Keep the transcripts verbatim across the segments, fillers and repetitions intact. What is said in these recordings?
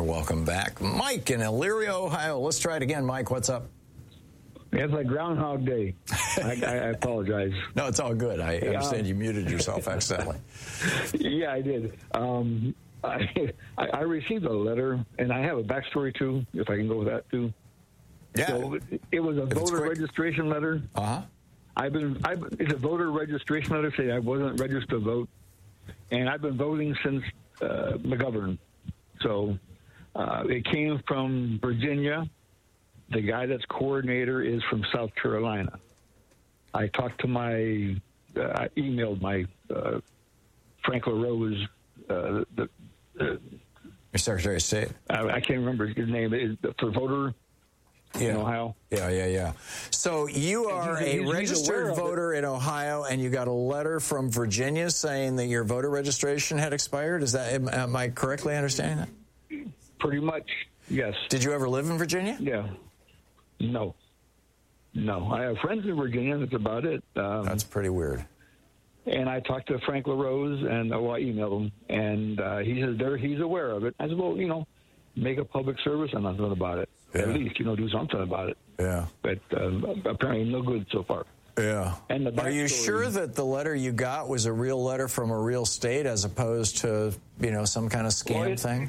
welcome back. Mike in Elyria, Ohio. Let's try it again, Mike. What's up? It's like Groundhog Day. I, I, I apologize. No, it's all good. I Yeah. understand you muted yourself accidentally. Yeah, I did. Um, I, I received a letter, and I have a backstory, too, if I can go with that, too. Yeah. So it was a If it's voter quick. registration letter. Uh-huh. I've been, I've, it's a voter registration letter saying I wasn't registered to vote, and I've been voting since uh, McGovern. So uh, it came from Virginia. The guy that's coordinator is from South Carolina. I talked to my, uh, I emailed my uh, Frank LaRose, uh, the, uh, Your Secretary of State. I, I can't remember his name, is for voter in Ohio. Yeah, yeah, yeah. So you are He's- a he's- he's aware registered of it. voter in Ohio, and you got a letter from Virginia saying that your voter registration had expired. Is that, am, am I correctly understanding that? Pretty much, yes. Did you ever live in Virginia? Yeah. No. No. I have friends in Virginia. That's about it. Um, That's pretty weird. and I talked to Frank LaRose, and well, I emailed him, and uh, he says there he's aware of it. I said, well, you know, make a public service announcement about it. Yeah. At least, you know, do something about it. Yeah. But um, apparently, no good so far. Yeah. And the Are you backstory- sure that the letter you got was a real letter from a real state as opposed to, you know, some kind of scam Well, it- thing?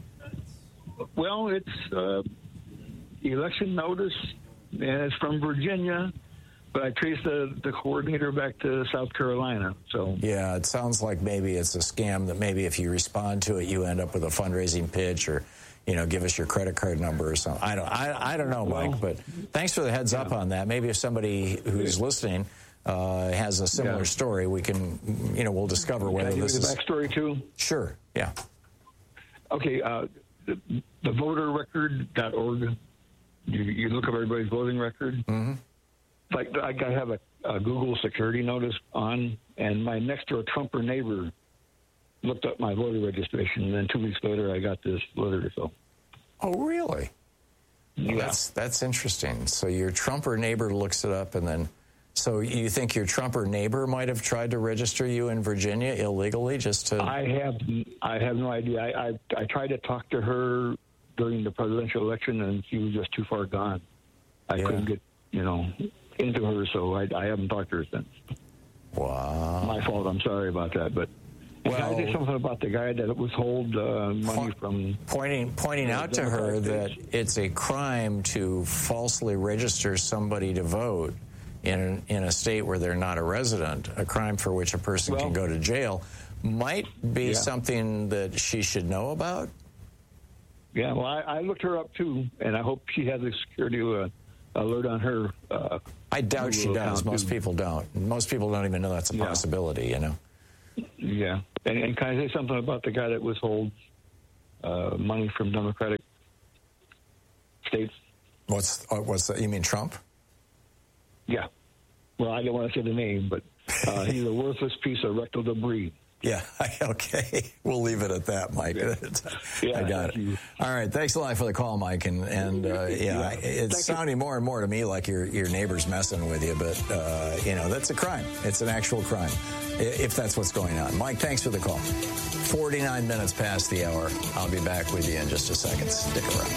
Well, it's uh, election notice, and it's from Virginia, but I traced the, the coordinator back to South Carolina. So Yeah, it sounds like maybe it's a scam that maybe if you respond to it, you end up with a fundraising pitch or, you know, give us your credit card number or something. I don't, I, I don't know, Well, Mike, but thanks for the heads up on that. Maybe if somebody who's listening uh, has a similar Yeah. story, we can, you know, we'll discover can I whether give you this the is backstory too? sure. Yeah. Okay, uh, the, the voter record dot org. You, you look up everybody's voting record. Mm-hmm. Like I I have a, a Google security notice on, and my next door Trumper neighbor looked up my voter registration, and then two weeks later I got this letter. So Oh, really? Well, Yeah. That's that's interesting. So your Trumper neighbor looks it up, and then, so you think your Trumper neighbor might have tried to register you in Virginia illegally, just to? I have I have no idea. I, I I tried to talk to her during the presidential election, and she was just too far gone. I Yeah. couldn't get you know into her, so I, I haven't talked to her since. Wow. My fault. I'm sorry about that, but. And can I say Well- something about the guy that withhold uh, money from? Pointing pointing Yeah, out to her that Democratic it's a crime to falsely register somebody to vote in in a state where they're not a resident, a crime for which a person Well- can go to jail, might be Yeah. something that she should know about. Yeah, well, I, I looked her up too, and I hope she has a security uh, alert on her. Uh, I doubt she Google does. account, Most too. people don't. Most people don't even know that's a Yeah. possibility, you know. Yeah, and, and can I say something about the guy that withholds uh, money from Democratic states? What's uh, what's that? You mean Trump? Yeah. Well, I don't want to say the name, but uh, he's a worthless piece of rectal debris. Yeah. Okay. We'll leave it at that, Mike. Yeah. I Yeah, got thank it. you. All right. Thanks a lot for the call, Mike. And and uh, yeah, Yeah. it's Thank you. sounding more and more to me like your your neighbor's messing with you, but uh, you know that's a crime. It's an actual crime, i- if that's what's going on. Mike, thanks for the call. forty-nine minutes past the hour. I'll be back with you in just a second. Stick around.